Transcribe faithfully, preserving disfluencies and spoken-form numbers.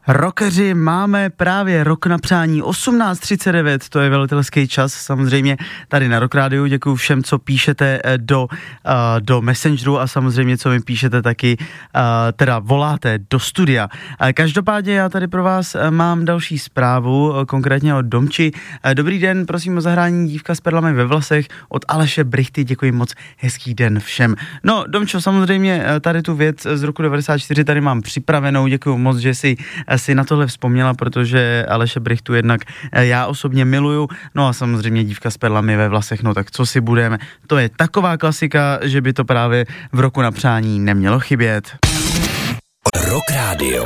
Rockeři, máme právě rok na přání osmnáct třicet devět, to je velitelský čas, samozřejmě tady na Rock Rádiu. Děkuju všem, co píšete do, uh, do Messengeru a samozřejmě, co mi píšete taky, uh, teda voláte do studia. Uh, každopádně já tady pro vás uh, mám další zprávu, uh, konkrétně od Domči. Uh, dobrý den, prosím o zahrání Dívka s perlami ve vlasech od Aleše Brichty, děkuji moc, hezký den všem. No, Domčo, samozřejmě uh, tady tu věc z roku devadesát čtyři tady mám připravenou, děkuji moc, že si si na tohle vzpomněla, protože Aleše Brichtu jednak já osobně miluju, no a samozřejmě Dívka s perlami ve vlasech, no tak co si budeme, to je taková klasika, že by to právě v roku na přání nemělo chybět. Rock Radio.